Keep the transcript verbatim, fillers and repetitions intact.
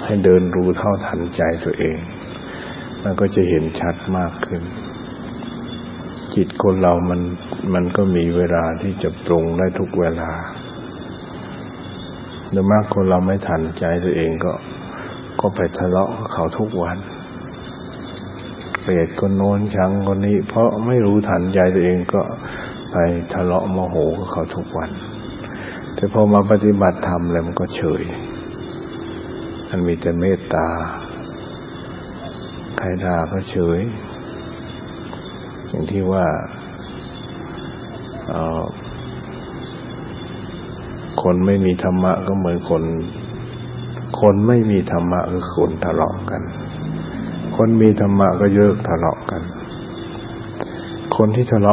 ให้เดินรู้เท่าทันใจตัวเองมันก็จะเห็นชัดมากขึ้นจิตคนเรามันมันก็มีเวลาที่จะปรุงได้ทุกเวลาโดยมากคนเราไม่ทันใจตัวเองก็ก็ไปทะเลาะกับเขาทุกวันเกลียดคนโน้นชังคนนี้เพราะไม่รู้ทันใจตัวเองก็ไปทะเลาะโมโหกับเขาทุกวันแต่พอมาปฏิบัติธรรมแล้วมันก็เฉยมันมีแต่เมตตาใครด่าก็เฉยอย่างที่ว่าเอ่อคนไม่มีธรรมะก็เหมือนคนคนไม่มีธรรมะคือคนทะเลาะกันคนมีธรรมะก็เลิกทะเลาะกันคนที่ทะเลาะ